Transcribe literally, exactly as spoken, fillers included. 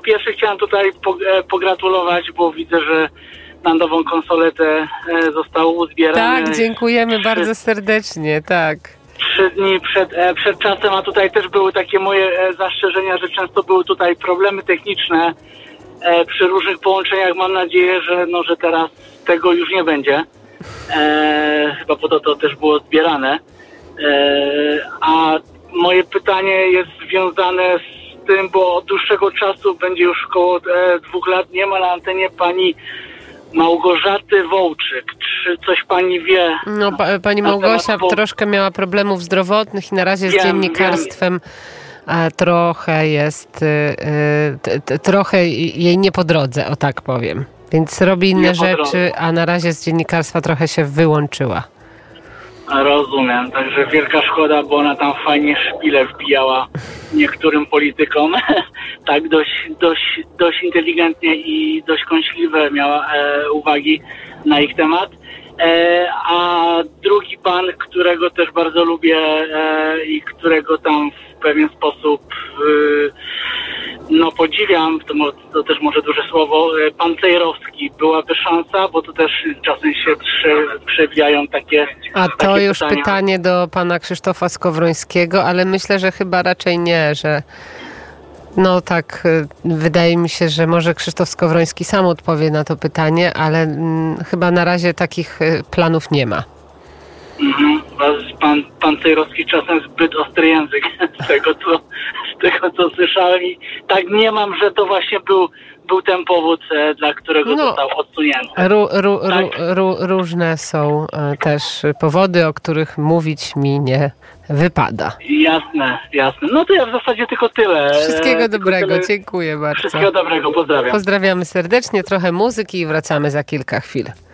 pierwsze chciałem tutaj pogratulować, bo widzę, że na nową konsoletę zostało uzbierane. Tak, dziękujemy trzy, bardzo serdecznie, tak. Trzy dni przed, przed czasem, a tutaj też były takie moje zastrzeżenia, że często były tutaj problemy techniczne przy różnych połączeniach. Mam nadzieję, że, no, że teraz tego już nie będzie. E, chyba po to to też było zbierane. E, a moje pytanie jest związane z tym, bo od dłuższego czasu, będzie już około e, dwóch lat, nie ma na antenie pani Małgorzaty Wołczyk. Czy coś pani wie? No, pa, pani Małgosia temat... troszkę miała problemów zdrowotnych i na razie wiem, z dziennikarstwem wiem. trochę jest, t, t, trochę jej nie po drodze, o tak powiem. Więc robi inne rzeczy, a na razie z dziennikarstwa trochę się wyłączyła. Rozumiem, także wielka szkoda, bo ona tam fajnie szpile wbijała niektórym politykom. Tak dość, dość, dość inteligentnie i dość kąśliwe miała e, uwagi na ich temat. E, a drugi pan, którego też bardzo lubię e, i którego tam w pewien sposób e, no podziwiam, to, to też może duże słowo, e, pan Cejrowski. Byłaby szansa, bo tu też czasem się przewijają takie A to takie już pytania. pytanie do pana Krzysztofa Skowrońskiego, ale myślę, że chyba raczej nie, że no tak, wydaje mi się, że może Krzysztof Skowroński sam odpowie na to pytanie, ale mm, chyba na razie takich planów nie ma. Mhm. Pan, pan Cejrowski czasem zbyt ostry język z tego, co, z tego, co słyszałem i tak nie mam, że to właśnie był, był ten powód, dla którego no, został odsunięty. Ru, ru, tak? ru, ru, różne są też powody, o których mówić mi nie wypada. Jasne, jasne. No to ja w zasadzie tylko tyle. Wszystkiego tylko dobrego, tyle. dziękuję bardzo. Wszystkiego dobrego, pozdrawiam. Pozdrawiamy serdecznie, trochę muzyki i wracamy za kilka chwil.